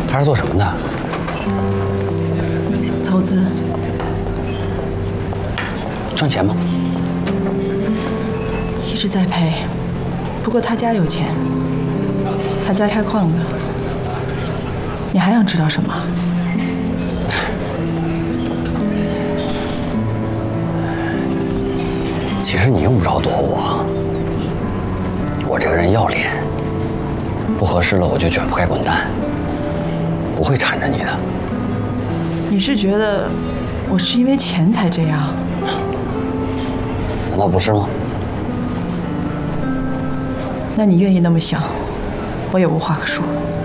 他是做什么的？ 投资。 赚钱吗？ 一直在赔，不过他家有钱，他家开矿的。你还想知道什么？ 其实你用不着躲我，我这个人要脸，不合适了我就卷铺盖滚蛋，不会缠着你的。 你是觉得我是因为钱才这样？ 难道不是吗？ 那你愿意那么想，我也无话可说。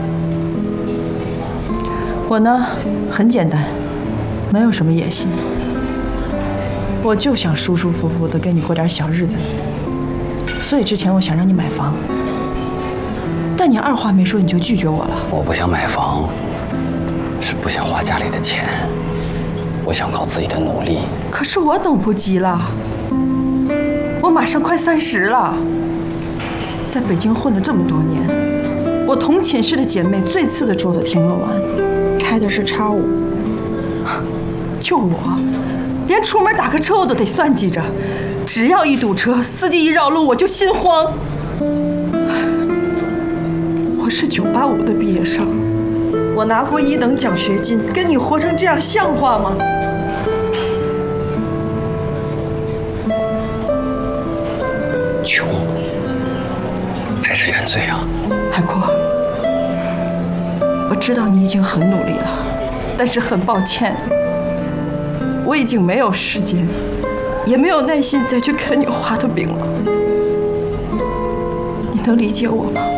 我呢，很简单，没有什么野心。我就想舒舒服服的跟你过点小日子，所以之前我想让你买房，但你二话没说你就拒绝我了。 我不想买房，是不想花家里的钱，我想靠自己的努力。 可是我等不及了，我马上快30了，在北京混了这么多年，我同寝室的姐妹最次的住的天鹅湾，开的是X5，就我。连出门打个车我都得算计着，只要一堵车，司机一绕路我就心慌。我是985的毕业生，我拿过1等奖学金，跟你活成这样像话吗？ 穷还是原罪啊？ 海阔，我知道你已经很努力了，但是很抱歉。我已经没有时间，也没有耐心再去啃你画的饼了。你能理解我吗？